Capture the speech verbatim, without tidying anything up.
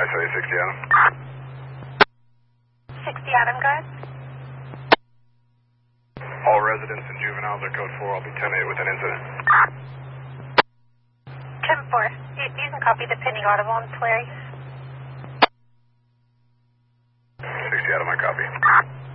say sixty Adam. sixty Adam, go ahead. All residents and juveniles are code four. I'll be ten eight with an incident. ten four. You, you can copy the pending audible on Tulare. sixty Adam, I copy.